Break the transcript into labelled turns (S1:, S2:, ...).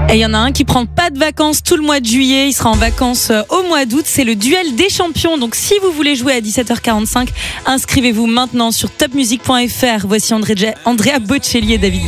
S1: Et il y en a un qui prend pas de vacances tout le mois de juillet, il sera en vacances au mois d'août, c'est le duel des champions. Donc si vous voulez jouer à 17h45, inscrivez-vous maintenant sur topmusic.fr. Voici Andrea Bocelli et David Guetta.